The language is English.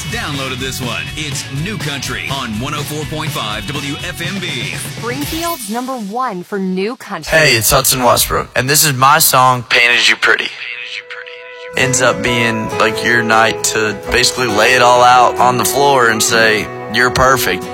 just downloaded this one. It's New Country on 104.5 WFMB. Springfield's #1 for New Country. Hey, it's Hudson Westbrook, and this is my song, Painted You Pretty. Ends up being like your night to basically lay it all out on the floor and say, you're perfect.